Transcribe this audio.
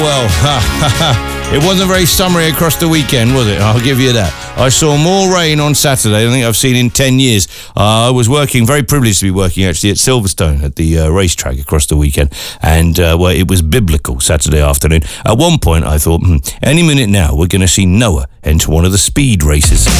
Well, it wasn't very summery across the weekend, was it? I'll give you that. I saw more rain on Saturday than I think I've seen in 10 years. I was working, very privileged to be working actually at Silverstone at the racetrack across the weekend. And, well, it was biblical Saturday afternoon. At one point I thought, any minute now we're going to see Noah enter one of the speed races.